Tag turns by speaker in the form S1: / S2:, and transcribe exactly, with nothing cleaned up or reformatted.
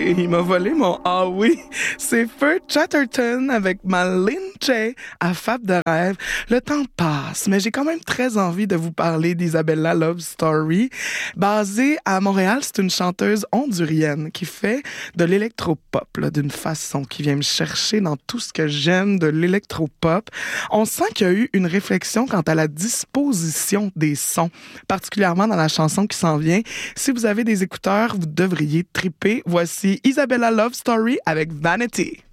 S1: Et il m'a volé mon ah oui. C'est Feu Chatterton avec ma Lynn J à Fab de rêve. Le temps passe, mais j'ai quand même très envie de vous parler d'Isabella Love Story. Basée à Montréal, c'est une chanteuse hondurienne qui fait de l'électropop là, d'une façon qui vient me chercher dans tout ce que j'aime de l'électropop. On sent qu'il y a eu une réflexion quant à la disposition des sons, particulièrement dans la chanson qui s'en vient. Si vous avez des écouteurs, vous devriez triper. Voici Isabella Love Story avec Vanity.